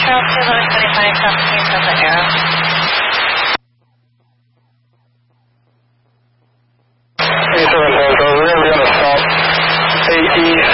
Trail 225, Southeast Delta Aero. 87 Delta, we're going to be on a stop. AE